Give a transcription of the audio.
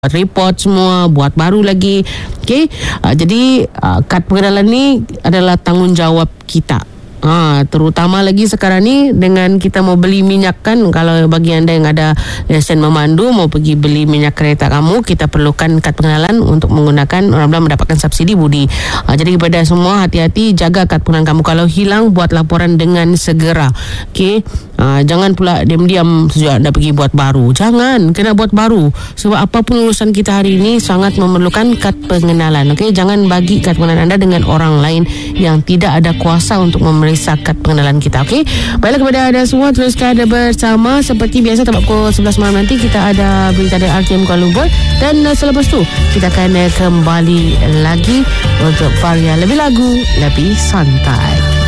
report semua, buat baru lagi. Okey. Jadi kad pengenalan ni adalah tanggungjawab kita. Terutama lagi sekarang ni dengan kita mau beli minyak kan, kalau bagi anda yang ada lesen memandu mau pergi beli minyak kereta kamu, kita perlukan kad pengenalan untuk menggunakan, orang-orang mendapatkan subsidi budi. Jadi kepada semua, hati-hati, jaga kad pengenalan kamu. Kalau hilang, buat laporan dengan segera. Okey. Jangan pula diam-diam sejak anda pergi buat baru. Jangan, kena buat baru. Sebab apapun urusan kita hari ini sangat memerlukan kad pengenalan. Okey, jangan bagi kad pengenalan anda dengan orang lain yang tidak ada kuasa untuk memeriksa kad pengenalan kita. Okey, baiklah kepada anda semua, teruskan bersama seperti biasa. Tempat pukul 11 malam nanti kita ada berita dari RTM Kuala Lumpur, dan selepas tu kita akan kembali lagi untuk varian lebih lagu, lebih santai.